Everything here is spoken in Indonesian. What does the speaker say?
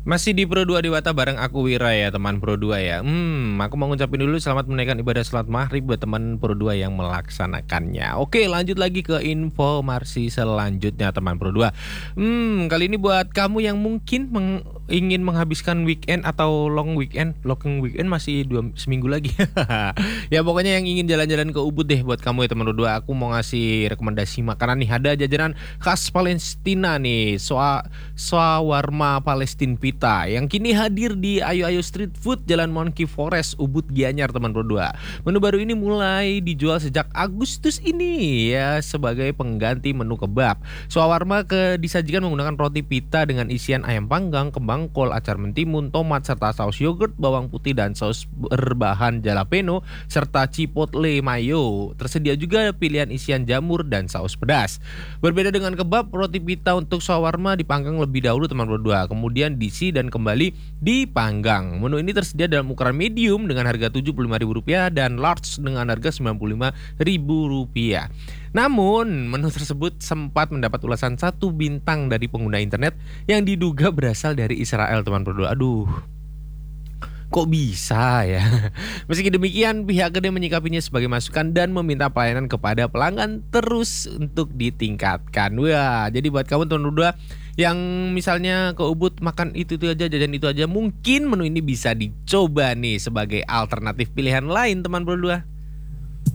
Masih di Pro 2 Dewata bareng aku Wira ya teman Pro 2 ya. Aku mau ngucapin dulu selamat menunaikan ibadah salat maghrib buat teman Pro 2 yang melaksanakannya. Oke, lanjut lagi ke informasi selanjutnya teman Pro 2. Kali ini buat kamu yang mungkin ingin menghabiskan weekend atau long weekend masih seminggu lagi. Ya pokoknya yang ingin jalan-jalan ke Ubud deh buat kamu ya teman Pro 2. Aku mau ngasih rekomendasi makanan nih. Ada jajanan khas Palestina nih, shawarma Palestine Pita yang kini hadir di Ayo Ayo Street Food Jalan Monkey Forest Ubud Gianyar teman Pro 2. Menu baru ini mulai dijual sejak Agustus ini ya sebagai pengganti menu kebab. Shawarma disajikan menggunakan roti pita dengan isian ayam panggang, kembang kol, acar mentimun, tomat serta saus yogurt, bawang putih dan saus berbahan jalapeno serta chipotle mayo. Tersedia juga pilihan isian jamur dan saus pedas. Berbeda dengan kebab, roti pita untuk shawarma dipanggang lebih dahulu teman Pro 2. Kemudian diisi dan kembali dipanggang. Menu ini tersedia dalam ukuran medium dengan harga Rp75.000 dan large dengan harga Rp90.000. Namun, menu tersebut sempat mendapat ulasan 1 bintang dari pengguna internet yang diduga berasal dari Israel teman Pro 2. Aduh, kok bisa ya? Meski demikian, pihak kedai menyikapinya sebagai masukan dan meminta pelayanan kepada pelanggan terus untuk ditingkatkan. Wah, jadi buat kamu teman berdua yang misalnya ke Ubud makan itu aja, jajan itu aja, mungkin menu ini bisa dicoba nih sebagai alternatif pilihan lain teman berdua.